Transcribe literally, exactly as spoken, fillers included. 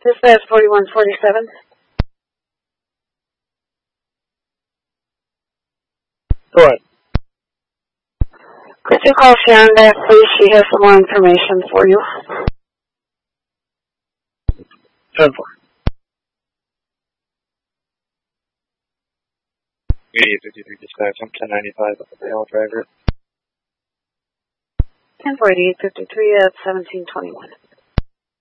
Dispatch forty-one forty-seven. Go ahead. Could you call Sharon back, please? She has some more information for you. ten four. eighty-eight fifty-three dispatch, I'm ten ninety-five, the male driver. ten four eighty-eight fifty-three at seventeen twenty-one.